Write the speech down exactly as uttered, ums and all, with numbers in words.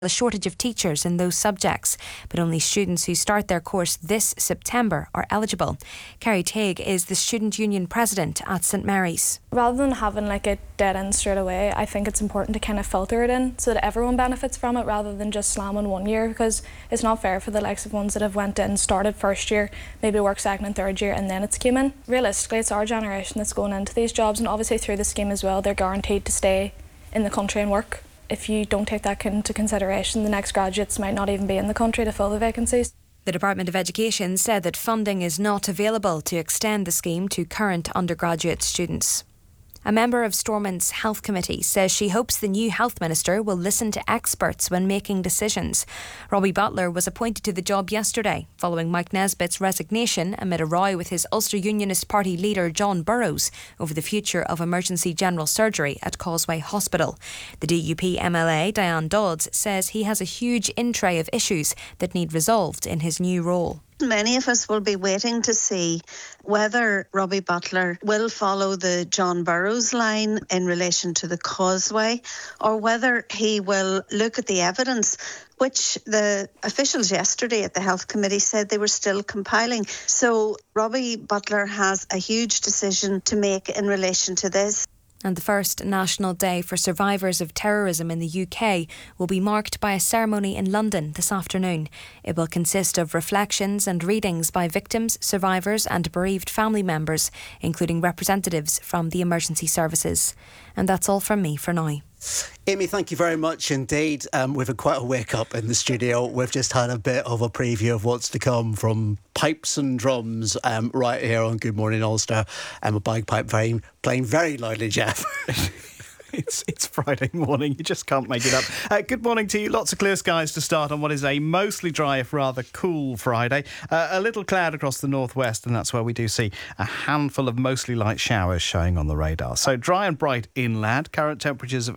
a shortage of teachers in those subjects, but only students who start their course this September are eligible. Kerry Teague is the Student Union President at St Mary's. Rather than having like a dead end straight away, I think it's important to kind of filter it in so that everyone benefits from it rather than just slamming one year, because it's not fair for the likes of ones that have went in, started first year, maybe worked second and third year and then it's came in. Realistically, it's our generation that's going into these jobs, and obviously through the scheme as well, they're guaranteed to stay in the country and work. If you don't take that into consideration, the next graduates might not even be in the country to fill the vacancies. The Department of Education said that funding is not available to extend the scheme to current undergraduate students. A member of Stormont's Health Committee says she hopes the new Health Minister will listen to experts when making decisions. Robbie Butler was appointed to the job yesterday, following Mike Nesbitt's resignation amid a row with his Ulster Unionist Party leader John Burrows over the future of emergency general surgery at Causeway Hospital. The D U P M L A, Diane Dodds, says he has a huge in tray of issues that need resolved in his new role. Many of us will be waiting to see whether Robbie Butler will follow the John Burrows line in relation to the Causeway, or whether he will look at the evidence, which the officials yesterday at the Health Committee said they were still compiling. So Robbie Butler has a huge decision to make in relation to this. And the first National Day for Survivors of Terrorism in the U K will be marked by a ceremony in London this afternoon. It will consist of reflections and readings by victims, survivors and bereaved family members, including representatives from the emergency services. And that's all from me for now. Amy, thank you very much indeed. Um, we've had quite a wake up in the studio. We've just had a bit of a preview of what's to come from pipes and drums um, right here on Good Morning Ulster, and a bagpipe very, playing very loudly, Jeff. It's it's Friday morning, you just can't make it up. Uh, good morning to you. Lots of clear skies to start on what is a mostly dry, if rather cool Friday. Uh, a little cloud across the northwest, and that's where we do see a handful of mostly light showers showing on the radar. So dry and bright inland, current temperatures of